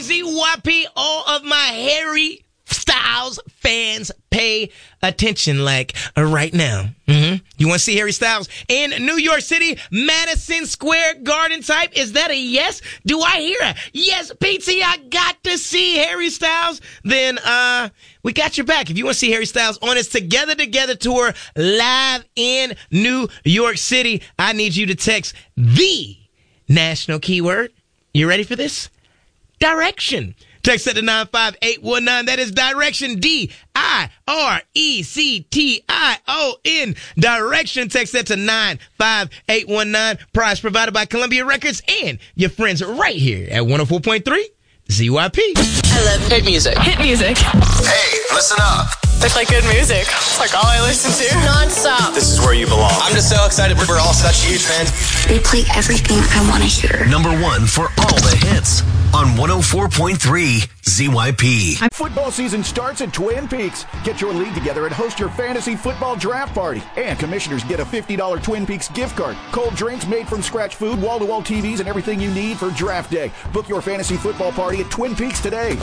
ZYP, all of my Harry Styles fans, pay attention right now. You want to see Harry Styles in New York City, Madison Square Garden type? Is that a yes? Do I hear a yes, PT? I got to see Harry Styles. Then we got your back. If you want to see Harry Styles on his Together tour live in New York City, I need you to text the national keyword. You ready for this? Direction. Text that to 95819. That is direction. DIRECTION. Direction. Text that to 95819. Prize provided by Columbia Records and your friends right here at 104.3 ZYP. I love hit music. Hit music. Hey, listen up. It's like good music. It's like all I listen to. Non-stop. This is where you belong. I'm just so excited. We're all such huge fans. They play everything I want to hear. Number one for all the hits on 104.3 ZYP. Football season starts at Twin Peaks. Get your league together and host your fantasy football draft party. And commissioners get a $50 Twin Peaks gift card. Cold drinks, made from scratch food, wall-to-wall TVs, and everything you need for draft day. Book your fantasy football party at Twin Peaks today.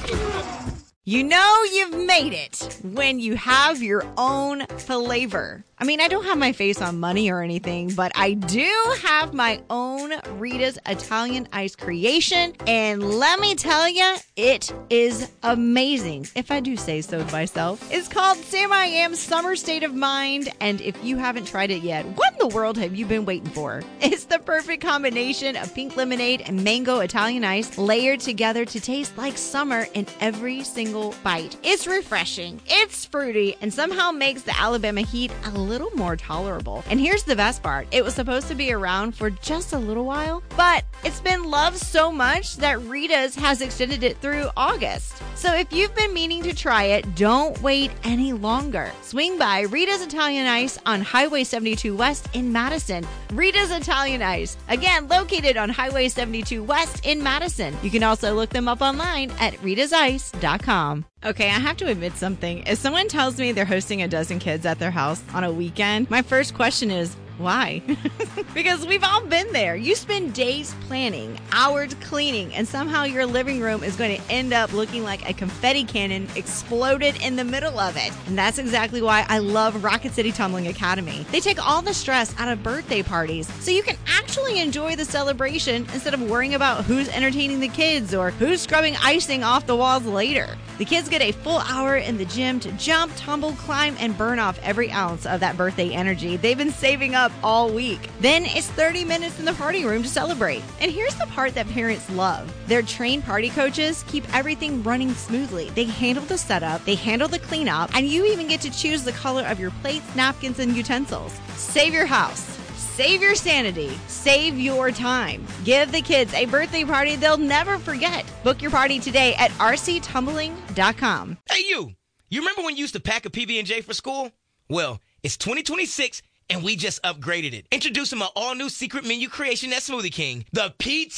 You know you've made it when you have your own flavor. I mean, I don't have my face on money or anything, but I do have my own Rita's Italian Ice creation. And let me tell you, it is amazing, if I do say so myself. It's called Sam I Am Summer State of Mind. And if you haven't tried it yet, what in the world have you been waiting for? It's the perfect combination of pink lemonade and mango Italian ice layered together to taste like summer in every single bite. It's refreshing, it's fruity, and somehow makes the Alabama heat a little more tolerable. And here's the best part. It was supposed to be around for just a little while, but it's been loved so much that Rita's has extended it through August. So if you've been meaning to try it, don't wait any longer. Swing by Rita's Italian Ice on Highway 72 West in Madison. Rita's Italian Ice, again, located on Highway 72 West in Madison. You can also look them up online at ritasIce.com. Okay, I have to admit something. If someone tells me they're hosting a dozen kids at their house on a weekend, my first question is, why? Because we've all been there. You spend days planning, hours cleaning, and somehow your living room is going to end up looking like a confetti cannon exploded in the middle of it. And that's exactly why I love Rocket City Tumbling Academy. They take all the stress out of birthday parties so you can actually enjoy the celebration instead of worrying about who's entertaining the kids or who's scrubbing icing off the walls later. The kids get a full hour in the gym to jump, tumble, climb, and burn off every ounce of that birthday energy they've been saving up all week. Then it's 30 minutes in the party room to celebrate. And here's the part that parents love. Their trained party coaches keep everything running smoothly. They handle the setup, they handle the cleanup, and you even get to choose the color of your plates, napkins, and utensils. Save your house. Save your sanity. Save your time. Give the kids a birthday party they'll never forget. Book your party today at rctumbling.com. Hey, you remember when you used to pack a PB&J for school? Well, it's 2026 and we just upgraded it. Introducing my all-new secret menu creation at Smoothie King, the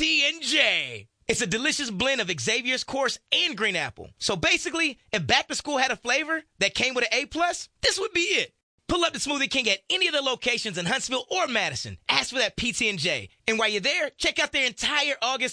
PT&J. It's a delicious blend of Xavier's course and green apple. So basically, if back to school had a flavor that came with an A+, this would be it. Pull up to Smoothie King at any of the locations in Huntsville or Madison. Ask for that PT&J. And while you're there, check out their entire August